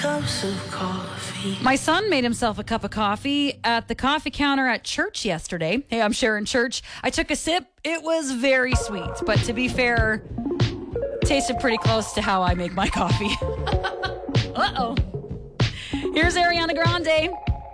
Cups of coffee. My son made himself a cup of coffee at the coffee counter at church yesterday. Hey, I'm sharing church. I took a sip. It was very sweet, but to be fair, tasted pretty close to how I make my coffee. Uh-oh. Here's Ariana Grande.